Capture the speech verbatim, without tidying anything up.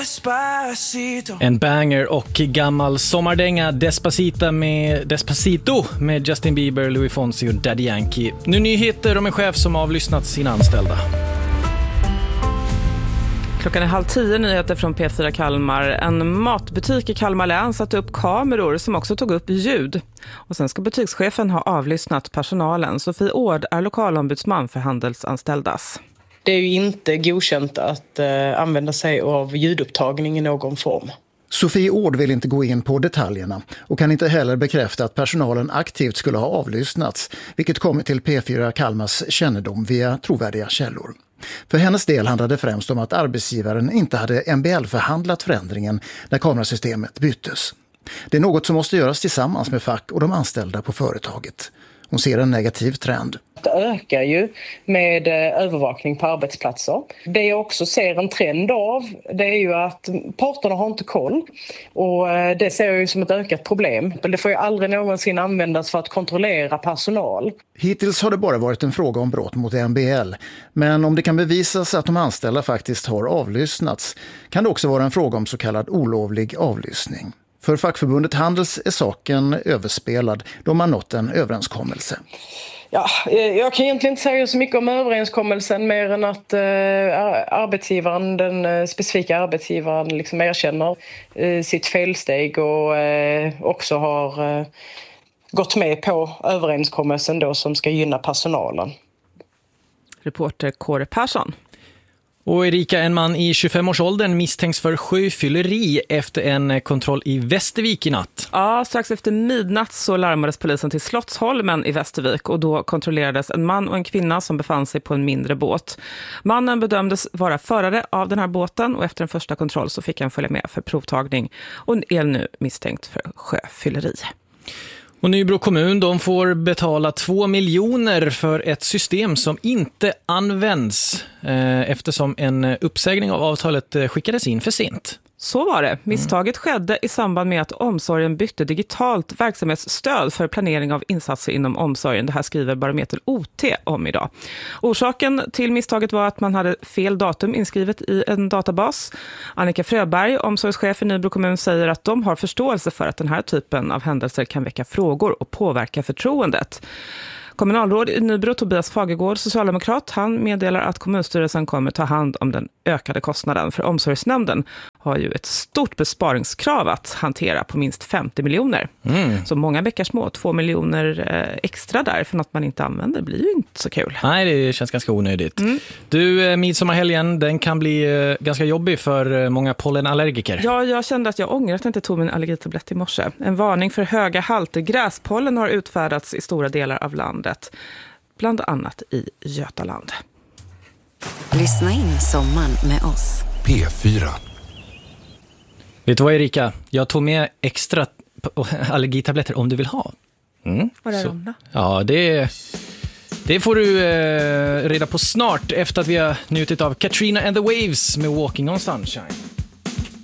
En banger och gammal sommardänga Despacito med, Despacito med Justin Bieber, Louis Fonsi och Daddy Yankee. Nu nyheter om en chef som avlyssnat sina anställda. Klockan är halv tio, nyheter från P fyra Kalmar. En matbutik i Kalmar län satte upp kameror som också tog upp ljud. Och sen ska butikschefen ha avlyssnat personalen. Sofie Ord är lokalombudsman för handelsanställdas. Det är ju inte godkänt att eh, använda sig av ljudupptagning i någon form. Sofie Ord vill inte gå in på detaljerna och kan inte heller bekräfta att personalen aktivt skulle ha avlyssnats, vilket kommit till P fyra Kalmars kännedom via trovärdiga källor. För hennes del handlade det främst om att arbetsgivaren inte hade M B L-förhandlat förändringen när kamerasystemet byttes. Det är något som måste göras tillsammans med fack och de anställda på företaget. Hon ser en negativ trend. Det ökar ju med övervakning på arbetsplatser. Det jag också ser en trend av, det är ju att parterna har inte koll. Och det ser jag ju som ett ökat problem. Det får ju aldrig någonsin användas för att kontrollera personal. Hittills har det bara varit en fråga om brott mot M B L. Men om det kan bevisas att de anställda faktiskt har avlyssnats kan det också vara en fråga om så kallad olovlig avlyssning. För fackförbundet Handels är saken överspelad då man nått en överenskommelse. Ja, jag kan egentligen inte säga så mycket om överenskommelsen mer än att eh, arbetsgivaren, den eh, specifika arbetsgivaren liksom erkänner eh, sitt felsteg och eh, också har eh, gått med på överenskommelsen då som ska gynna personalen. Reporter Kåre Persson. Och Erika, en man i tjugofem-årsåldern misstänks för sjöfylleri efter en kontroll i Västervik i natt. Ja, strax efter midnatt så larmades polisen till Slottsholmen i Västervik och då kontrollerades en man och en kvinna som befann sig på en mindre båt. Mannen bedömdes vara förare av den här båten och efter en första kontroll så fick han följa med för provtagning och är nu misstänkt för sjöfylleri. Och Nybro kommun, de får betala två miljoner för ett system som inte används eh, eftersom en uppsägning av avtalet skickades in för sent. Så var det. Misstaget mm. skedde i samband med att omsorgen bytte digitalt verksamhetsstöd för planering av insatser inom omsorgen. Det här skriver Barometer O T om idag. Orsaken till misstaget var att man hade fel datum inskrivet i en databas. Annika Fröberg, omsorgschef i Nybro kommun, säger att de har förståelse för att den här typen av händelser kan väcka frågor och påverka förtroendet. Kommunalråd i Nybro, Tobias Fagergård, socialdemokrat, han meddelar att kommunstyrelsen kommer ta hand om den ökade kostnaden. För omsorgsnämnden har ju ett stort besparingskrav att hantera på minst femtio miljoner. Mm. Så många bäckar små, två miljoner extra där för något man inte använder blir ju inte så kul. Nej, det känns ganska onödigt. Mm. Du, midsommarhelgen, den kan bli ganska jobbig för många pollenallergiker. Ja, jag kände att jag ångrar att jag inte tog min allergitablett i morse. En varning för höga halter gräspollen har utfärdats i stora delar av landet. Bland annat i Götaland. Lyssna in sommaren med oss. P fyra. Vet du vad, Erika? Jag tog med extra allergitabletter om du vill ha. Mm. Vad är det om då? Ja, det, det får du eh, reda på snart efter att vi har njutit av Katrina and the Waves med Walking on Sunshine.